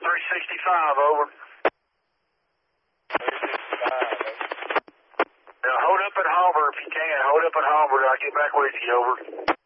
365, over. 365. Now hold up at Harbor if you can. Hold up at Harbor. I'll get back with you, over.